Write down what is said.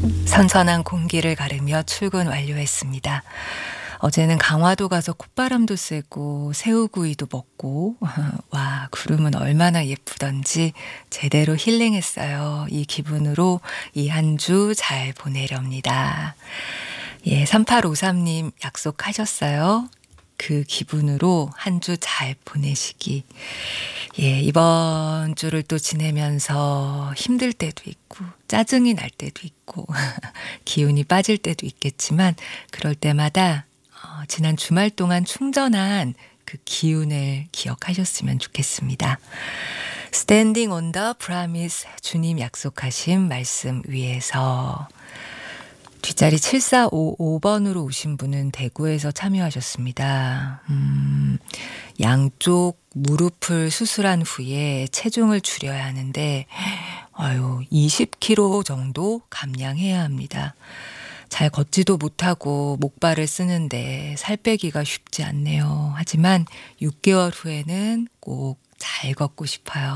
선선한 공기를 가르며 출근 완료했습니다. 어제는 강화도 가서 콧바람도 쐬고 새우구이도 먹고 와 구름은 얼마나 예쁘던지 제대로 힐링했어요. 이 기분으로 이 한 주 잘 보내렵니다. 예, 3853님 약속하셨어요. 그 기분으로 한 주 잘 보내시기. 예, 이번 주를 또 지내면서 힘들 때도 있고 짜증이 날 때도 있고 기운이 빠질 때도 있겠지만 그럴 때마다 지난 주말 동안 충전한 그 기운을 기억하셨으면 좋겠습니다. Standing on the promise, 주님 약속하신 말씀 위에서. 뒷자리 7455번으로 오신 분은 대구에서 참여하셨습니다. 양쪽 무릎을 수술한 후에 체중을 줄여야 하는데 20kg 정도 감량해야 합니다. 잘 걷지도 못하고 목발을 쓰는데 살 빼기가 쉽지 않네요. 하지만 6개월 후에는 꼭 잘 걷고 싶어요.